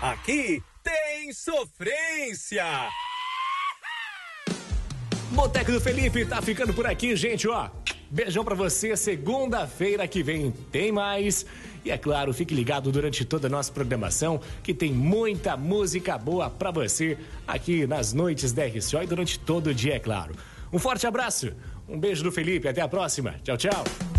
Aqui tem sofrência. Boteco do Felipe tá ficando por aqui, gente, ó. Beijão pra você, segunda-feira que vem tem mais. E é claro, fique ligado durante toda a nossa programação, que tem muita música boa pra você aqui nas noites da RCO e durante todo o dia, é claro. Um forte abraço, um beijo do Felipe, até a próxima. Tchau, tchau.